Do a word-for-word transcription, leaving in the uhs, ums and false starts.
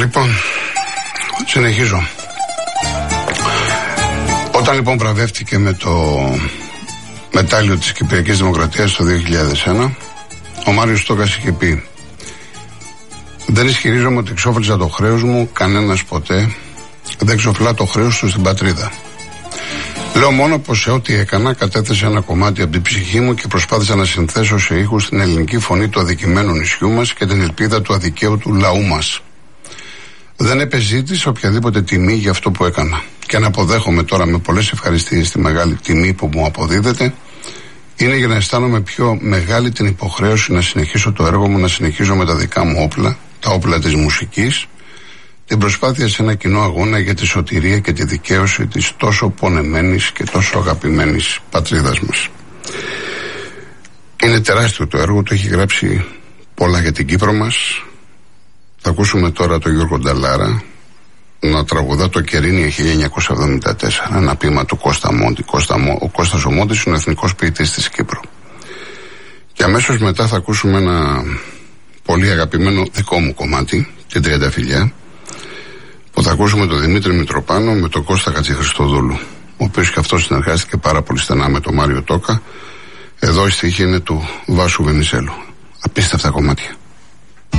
Λοιπόν, συνεχίζω. Όταν λοιπόν βραβεύτηκε με το μετάλλιο της Κυπριακής Δημοκρατίας το δύο χιλιάδες ένα, ο Μάριος Τόκας είχε πει: δεν ισχυρίζομαι ότι εξόφλησα το χρέος μου, κανένας ποτέ δεν εξοφλά το χρέος του στην πατρίδα. Λέω μόνο πως σε ό,τι έκανα κατέθεσα ένα κομμάτι από την ψυχή μου και προσπάθησα να συνθέσω σε ήχους την ελληνική φωνή του αδικημένου νησιού μας και την ελπίδα του αδικαίου του λαού μας. Δεν επεζήτησα οποιαδήποτε τιμή για αυτό που έκανα. Και να αποδέχομαι τώρα με πολλές ευχαριστίες τη μεγάλη τιμή που μου αποδίδεται, είναι για να αισθάνομαι πιο μεγάλη την υποχρέωση να συνεχίσω το έργο μου, να συνεχίζω με τα δικά μου όπλα, τα όπλα της μουσικής, την προσπάθεια σε ένα κοινό αγώνα για τη σωτηρία και τη δικαίωση της τόσο πονεμένης και τόσο αγαπημένης πατρίδας μας. Είναι τεράστιο το έργο, το έχει γράψει πολλά για την Κύπρο μας. Θα ακούσουμε τώρα τον Γιώργο Νταλάρα να τραγουδά το Κερίνια χίλια εννιακόσια εβδομήντα τέσσερα, ένα ποίημα του Κώστα Μόντι. Κώστα, ο Κώστας ο Μόντις είναι ο εθνικός ποιητής της Κύπρου. Και αμέσως μετά θα ακούσουμε ένα πολύ αγαπημένο δικό μου κομμάτι, την Τριανταφυλλιά, που θα ακούσουμε τον Δημήτρη Μητροπάνο με τον Κώστα Χατζηχριστοδούλου, ο οποίος και αυτός συνεργάστηκε πάρα πολύ στενά με τον Μάριο Τόκα. Εδώ η στίχη είναι του Βάσου Βενιζέλου. Απίστευτα κομμάτια.